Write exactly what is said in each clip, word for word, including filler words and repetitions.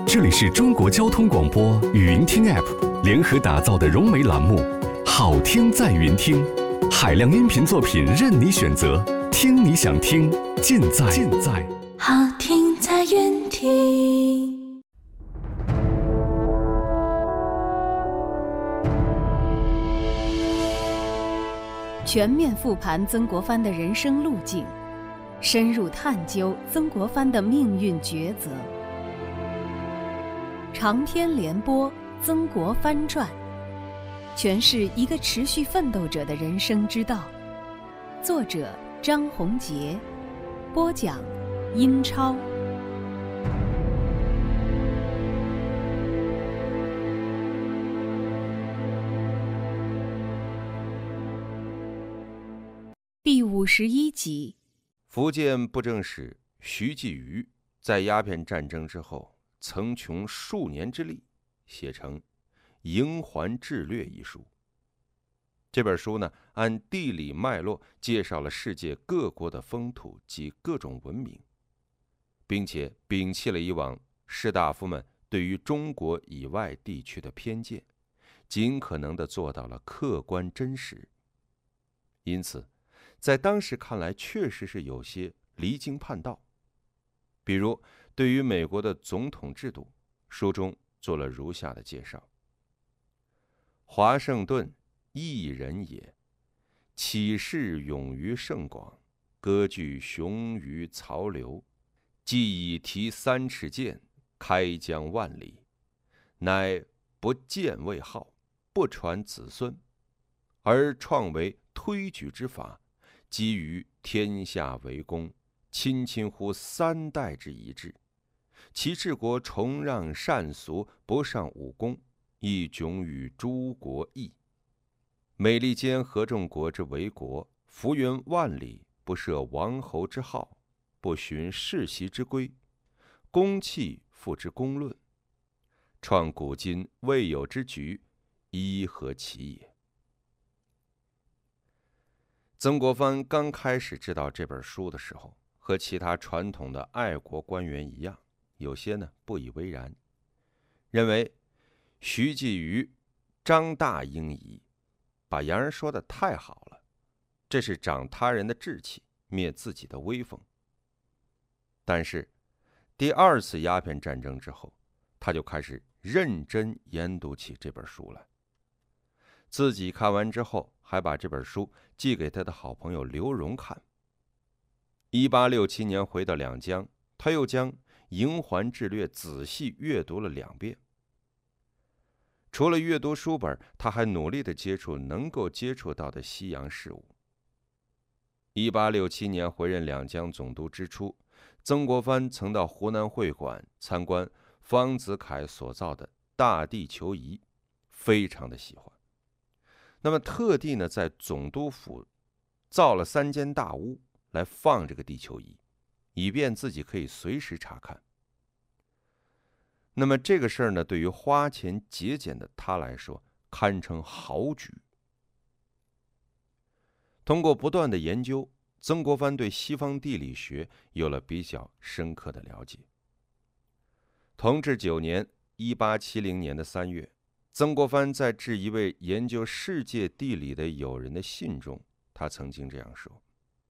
这里是中国交通广播语音听 App 联合打造的融媒栏目《好听在云听》，海量音频作品任你选择，听你想听，尽在尽在好听在云听。 全面复盘曾国藩的人生路径，深入探究曾国藩的命运抉择。长篇连播《曾国藩传》，诠释一个持续奋斗者的人生之道。作者张宏杰，播讲英超。第五十一集。 福建布政使徐继瑜在鸦片战争之后，曾穷数年之力写成《瀛环志略》一书。这本书呢，按地理脉络介绍了世界各国的风土及各种文明，并且摒弃了以往士大夫们对于中国以外地区的偏见，尽可能地做到了客观真实。因此在当时看来，确实是有些离经叛道。比如对于美国的总统制度，书中做了如下的介绍：华盛顿异人也，起事勇于盛广，割据雄于曹刘，既以提三尺剑，开疆万里，乃不建位号，不传子孙，而创为推举之法，基于天下为公，亲亲乎三代之一制。其治国崇让善俗，不上武功，亦迥与诸国异。美利坚合众国之为国，幅员万里，不设王侯之号，不循世袭之规，公器付之公论，创古今未有之局，伊何其也？曾国藩刚开始知道这本书的时候，和其他传统的爱国官员一样，有些呢不以为然，认为徐继瑜张大英仪，把洋人说的太好了，这是长他人的志气，灭自己的威风。但是第二次鸦片战争之后，他就开始认真研读起这本书来。自己看完之后，还把这本书寄给他的好朋友刘荣看。一八六七年回到两江，他又将《瀛环志略》仔细阅读了两遍。除了阅读书本，他还努力地接触能够接触到的西洋事物。一八六七年回任两江总督之初，曾国藩曾到湖南会馆参观方子恺所造的大地球仪，非常的喜欢。那么特地呢，在总督府造了三间大屋来放这个地球仪，以便自己可以随时查看。那么这个事儿呢，对于花钱节俭的他来说，堪称豪举。通过不断的研究，曾国藩对西方地理学有了比较深刻的了解。同治九年一八七零年的三月，曾国藩在致一位研究世界地理的友人的信中，他曾经这样说：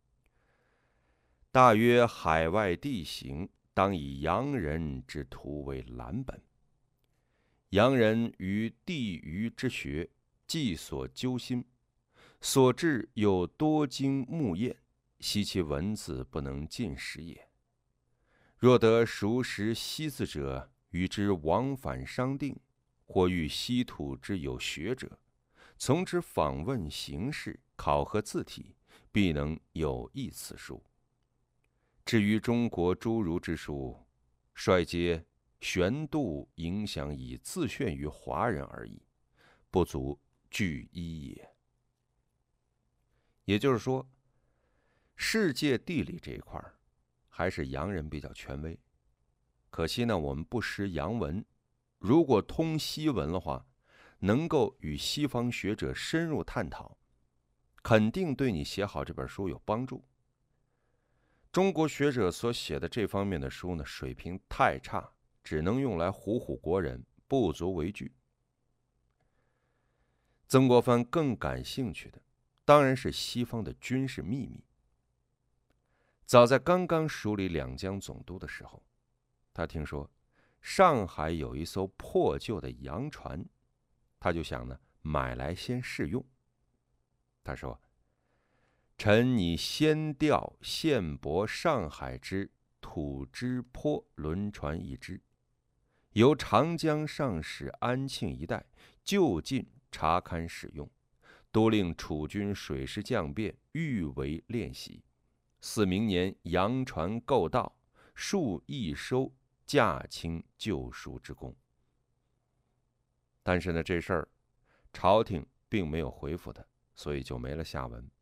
大约海外地形，当以洋人之图为蓝本。洋人于地域之学，既所究心，所至又多经木验，悉其文字不能尽识也。若得熟识西字者，与之往返商定，或遇稀土之有学者，从之访问形式，考核字体，必能有益此书。至于中国诸儒之书，率皆悬度影响以自炫于华人而已，不足据一也。也就是说，世界地理这一块还是洋人比较权威。可惜呢，我们不识洋文，如果通西文的话，能够与西方学者深入探讨，肯定对你写好这本书有帮助。中国学者所写的这方面的书呢，水平太差， 只能用来唬唬国人，不足为惧。曾国藩更感兴趣的当然是西方的军事秘密。早在刚刚梳理两江总督的时候，他听说上海有一艘破旧的洋船，他就想呢买来先试用。他说：“臣拟先调现泊上海之土之坡轮船一只，由长江上使安庆一带就近查勘使用，多令楚军水师将便预为练习，似明年洋船购到，数易收驾轻就熟之功。”但是呢，这事儿朝廷并没有回复他，所以就没了下文。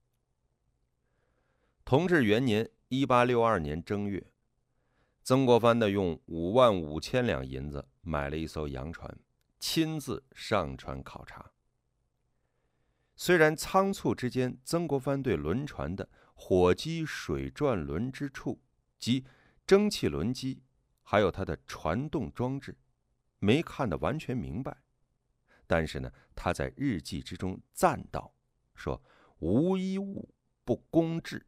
同治元年一八六二年正月，曾国藩呢用五万五千两银子买了一艘洋船，亲自上船考察。虽然仓促之间，曾国藩对轮船的火机水转轮之处及蒸汽轮机，还有它的传动装置，没看得完全明白，但是呢，他在日记之中赞道说：“无一物不公治。”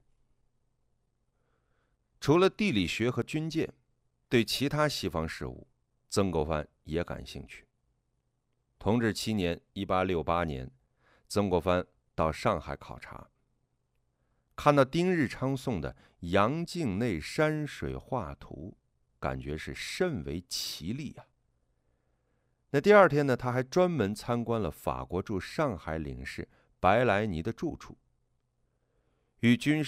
除了地理学和军舰，对其他西方事物，曾国藩也感兴趣。同治七年一八六八年，曾国藩到上海考察，看到丁日昌送的洋境内山水画图，感觉是甚为奇丽啊。那第二天呢，他还专门参观了法国驻上海领事白莱尼的住处。与军